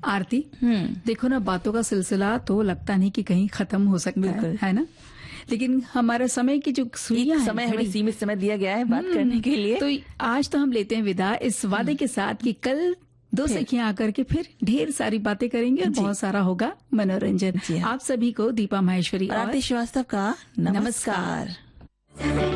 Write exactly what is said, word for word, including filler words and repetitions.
आरती, देखो ना, बातों का सिलसिला तो लगता नहीं कि कहीं खत्म हो सकता है, है ना? लेकिन हमारा समय की जो सुइयां समय हमें सीमित समय दिया गया है बात करने के लिए। तो आज तो हम लेते हैं विदा इस वादे के साथ कि कल दो सखियां आकर के फिर ढेर सारी बातें करेंगे और बहुत सारा होगा मनोरंजन। आप सभी को दीपा माहेश्वरी और आरती श्रीवास्तव का नमस्कार।